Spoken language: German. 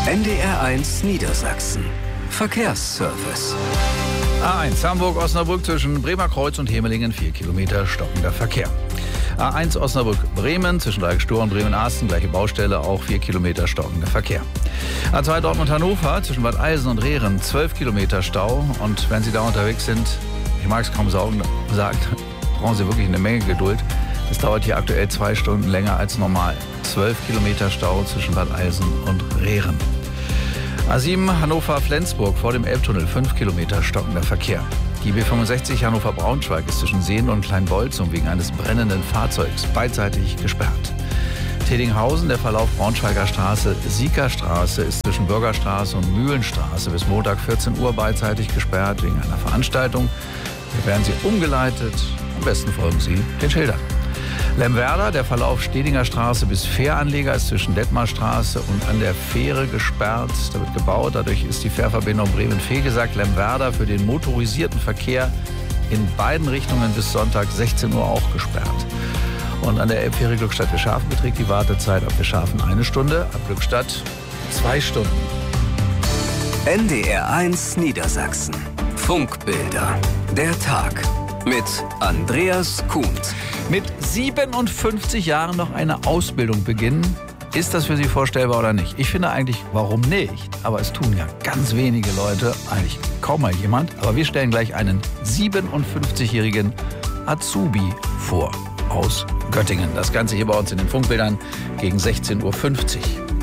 NDR1 Niedersachsen. Verkehrsservice. A1 Hamburg-Osnabrück zwischen Bremer Kreuz und Hemelingen 4 Kilometer stockender Verkehr. A1 Osnabrück-Bremen zwischen Dreieck-Stor und Bremen-Asten, gleiche Baustelle, auch 4 Kilometer stockender Verkehr. A2 Dortmund-Hannover zwischen Bad Eilsen und Rehren 12 Kilometer Stau. Und wenn Sie da unterwegs sind, ich mag es kaum sagen, brauchen Sie wirklich eine Menge Geduld. Es dauert hier aktuell 2 Stunden länger als normal. 12 Kilometer Stau zwischen Bad Eilsen und Rehren. A7 Hannover-Flensburg vor dem Elbtunnel 5 Kilometer stockender Verkehr. Die B65 Hannover-Braunschweig ist zwischen Seen und Kleinbolzum wegen eines brennenden Fahrzeugs beidseitig gesperrt. Tedinghausen, der Verlauf Braunschweiger Straße, Siegerstraße ist zwischen Bürgerstraße und Mühlenstraße bis Montag 14 Uhr beidseitig gesperrt wegen einer Veranstaltung. Hier werden Sie umgeleitet. Am besten folgen Sie den Schildern. Lemwerder, der Verlauf Stedinger Straße bis Fähranleger ist zwischen Detmarstraße und an der Fähre gesperrt. Da wird gebaut, dadurch ist die Fährverbindung Bremen-Vegesack-Lemwerder für den motorisierten Verkehr in beiden Richtungen bis Sonntag 16 Uhr auch gesperrt. Und an der Elbfähre Glückstadt-Wirschhafen beträgt die Wartezeit auf Wirschhafen 1 Stunde, ab Glückstadt 2 Stunden. NDR1 Niedersachsen. Funkbilder. Der Tag. Mit Andreas Kuhnt. Mit 57 Jahren noch eine Ausbildung beginnen, ist das für Sie vorstellbar oder nicht? Ich finde eigentlich, warum nicht? Aber es tun ja ganz wenige Leute, eigentlich kaum mal jemand. Aber wir stellen gleich einen 57-jährigen Azubi vor aus Göttingen. Das Ganze hier bei uns in den Funkbildern gegen 16.50 Uhr.